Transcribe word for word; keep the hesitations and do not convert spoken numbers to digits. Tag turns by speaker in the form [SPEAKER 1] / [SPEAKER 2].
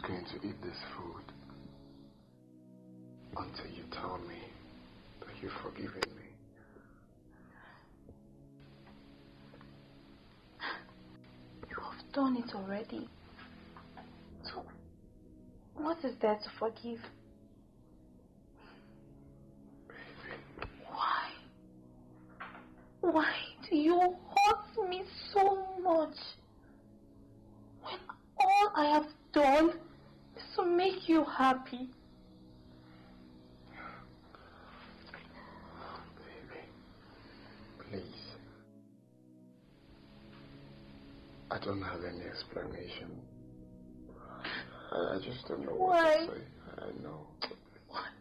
[SPEAKER 1] not going to eat this food until you tell me that you've forgiven me.
[SPEAKER 2] You have done it already. So, what is there to forgive?
[SPEAKER 1] Baby.
[SPEAKER 2] Why? Why do you hurt me so much? When all I have done is to make you happy.
[SPEAKER 1] Baby, please. I don't have any explanation. I, I just don't know
[SPEAKER 2] Why?
[SPEAKER 1] what to say. I know.